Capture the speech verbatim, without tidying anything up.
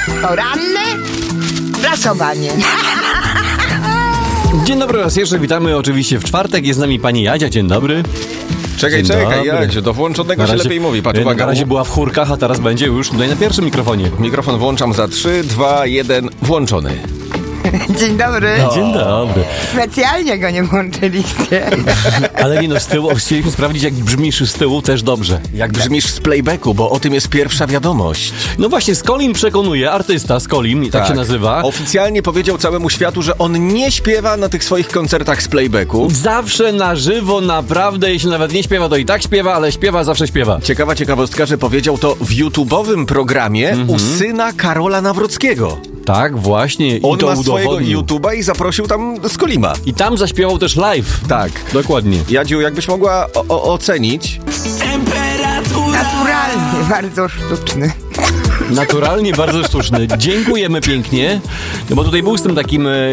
Poranne prasowanie. Dzień dobry raz jeszcze, witamy oczywiście w czwartek. Jest z nami pani Jadzia, dzień dobry. Czekaj, Dzień czekaj, dobry. Jadziu, do włączonego Na się razie- lepiej mówi. Patrz, Na uwaga. razie była w chórkach, a teraz będzie już tutaj na pierwszym mikrofonie. Mikrofon włączam za trzy, dwa, jeden, włączony. Dzień dobry. Dzień dobry. Specjalnie go nie włączyliście. Ale nie no, z tyłu, chcieliśmy sprawdzić, jak brzmisz z tyłu, też dobrze. Jak brzmisz z playbacku, bo o tym jest pierwsza wiadomość. No właśnie, Skolin przekonuje, artysta Skolin, tak się nazywa. Oficjalnie powiedział całemu światu, że on nie śpiewa na tych swoich koncertach z playbacku. Zawsze na żywo, naprawdę, jeśli nawet nie śpiewa, to i tak śpiewa, ale śpiewa, zawsze śpiewa. Ciekawa ciekawostka, że powiedział to w YouTube'owym programie Mhm. u syna Karola Nawrockiego. Tak, właśnie. I On to ma swojego udowodnił. YouTube'a i zaprosił tam Skolima. I tam zaśpiewał też live. Tak. Dokładnie. Jadziu, jakbyś mogła o- o- ocenić... Naturalnie, bardzo sztuczny. Naturalnie bardzo sztuczny. Dziękujemy pięknie, no bo tutaj był z tym takim e,